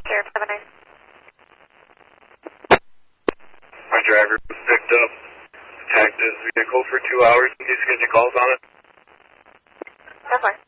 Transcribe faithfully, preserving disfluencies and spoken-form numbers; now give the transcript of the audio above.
Sheriff, have a nice. My driver was picked up, attacked his vehicle for two hours. Can you schedule calls on it? So far.